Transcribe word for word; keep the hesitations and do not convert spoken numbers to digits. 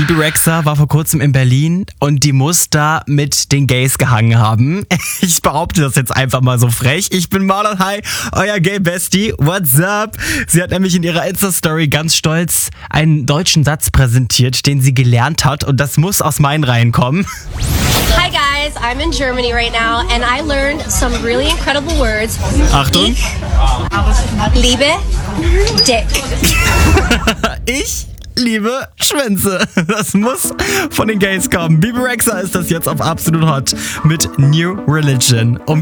Bebe Rexha war vor kurzem in Berlin und die muss da mit den Gays gehangen haben. Ich behaupte das jetzt einfach mal so frech. Ich bin Marlon, hi, euer Gay-Bestie. What's up? Sie hat nämlich in ihrer Insta-Story ganz stolz einen deutschen Satz präsentiert, den sie gelernt hat, und das muss aus meinen Reihen kommen. Hi guys, I'm in Germany right now and I learned some really incredible words. Achtung. Ich liebe Dick. Ich liebe Schwänze. Das muss von den Gays kommen. Bebe Rexha ist das jetzt auf Absolut Hot mit New Religion. Um